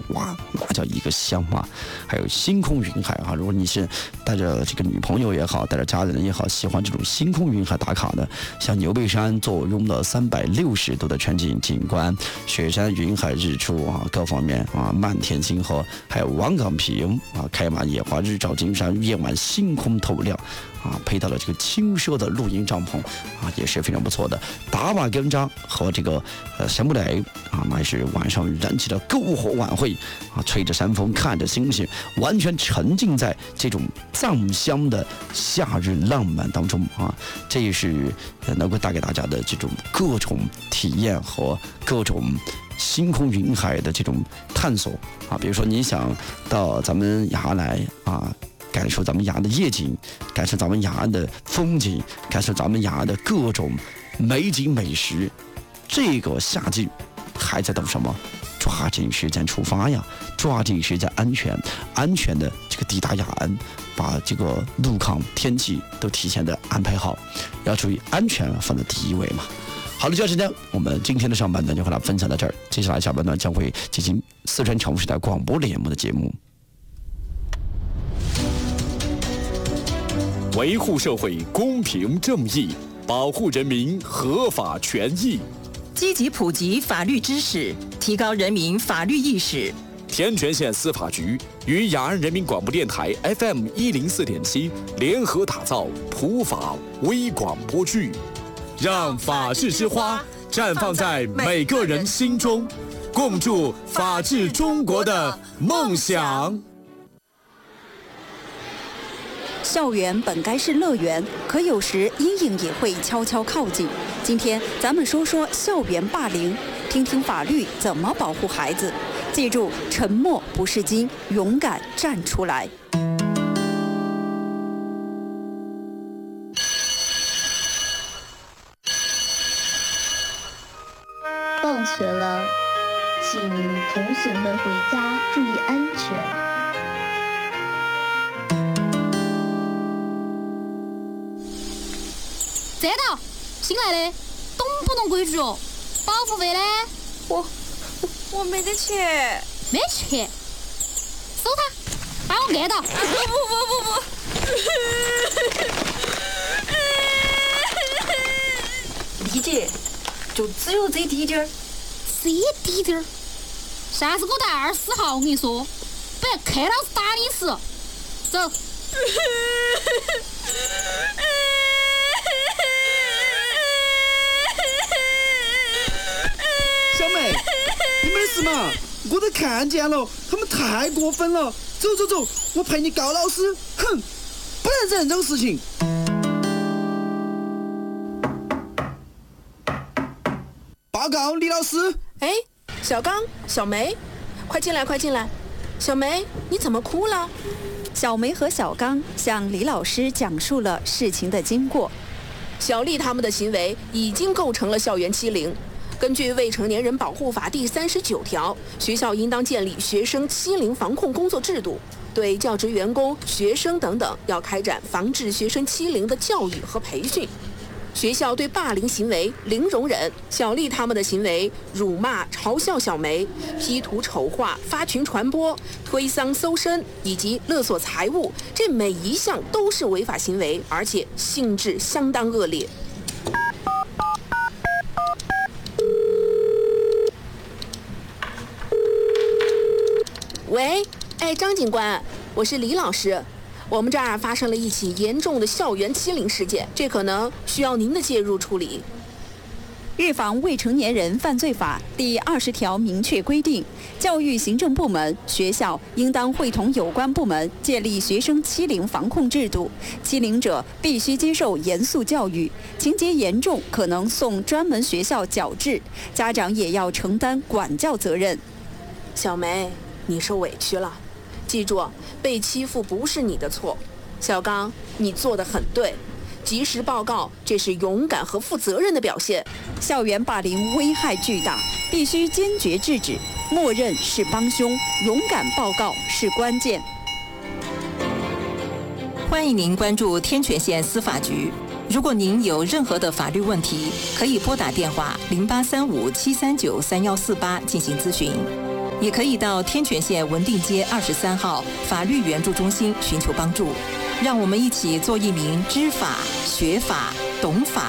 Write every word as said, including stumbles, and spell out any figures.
哇，那叫一个香啊！还有星空云海啊，如果你是带着这个女朋友也好，带着家人也好，喜欢这种星空云海打卡的，像牛背山坐拥了三百六十度的全景景观，雪山云海日出啊，各方面啊，漫天星河，还有王岗坪啊，开满野花，日照金山，夜晚星空透亮。啊，配到了这个轻奢的露营帐篷啊，也是非常不错的。大马根扎和这个呃山木雷啊，那是晚上燃起了篝火晚会啊，吹着山风，看着星星，完全沉浸在这种藏乡的夏日浪漫当中啊。这也是能够带给大家的这种各种体验和各种星空云海的这种探索啊。比如说你想到咱们雅安来啊。感受咱们雅安的夜景，感受咱们雅安的风景，感受咱们雅安的各种美景美食。这个夏季还在等什么？抓紧时间出发呀！抓紧时间安全安全的这个抵达雅安，把这个路况天气都提前的安排好，要注意安全放在第一位嘛。好了，这段时间我们今天的上半段就和大家分享到这儿，接下来下半段将会进行四川成都时代广播联盟的节目。 维护社会公平正义，保护人民合法权益， 积极普及法律知识，提高人民法律意识。 天全县司法局与雅安人民广播电台 F M 一零四点七联合打造普法微广播剧，让法治之花绽放在每个人心中，共筑法治中国的梦想。 校园本该是乐园，可有时阴影也会悄悄靠近。今天咱们说说校园霸凌，听听法律怎么保护孩子。记住，沉默不是金，勇敢站出来。 放学了，请同学们回家注意安全。 站到！新来的，懂不懂规矩哦？保护费呢？ 我我没得钱。 没钱？收他，把我按到！ 不不不不不！理解，就只有这滴点儿。 这滴点儿？下次给我带二十号，我跟你说，不然看老师打你一次。走。 小妹，你没事嘛？我都看见了，他们太过分了。走走走，我陪你告老师。哼，不能忍这种事情。报告李老师。 哎，小刚、小梅，快进来，快进来。小梅，你怎么哭了？ 小梅和小刚向李老师讲述了事情的经过。 小丽他们的行为已经构成了校园欺凌。根据《未成年人保护法》第三十九条，学校应当建立学生欺凌防控工作制度，对教职员工、学生等等要开展防治学生欺凌的教育和培训。学校对霸凌行为零容忍，小丽他们的行为辱骂、嘲笑小梅、P 图丑化、发群传播、推搡搜身以及勒索财物，这每一项都是违法行为，而且性质相当恶劣。喂，哎，张警官，我是李老师。我们这儿发生了一起严重的校园欺凌事件，这可能需要您的介入处理。 预防未成年人犯罪法第二十条明确规定，教育行政部门、学校应当会同有关部门建立学生欺凌防控制度，欺凌者必须接受严肃教育，情节严重可能送专门学校矫治，家长也要承担管教责任。 小梅，你受委屈了，记住，被欺负不是你的错。小刚，你做得很对，及时报告，这是勇敢和负责任的表现。 校园霸凌危害巨大，必须坚决制止，默认是帮凶，勇敢报告是关键。 欢迎您关注天全县司法局。如果您有任何的法律问题，可以拨打电话零八三五七三九三幺四八进行咨询。 也可以到天泉县文定街二十三号法律援助中心寻求帮助。让我们一起做一名知法、学法、懂法、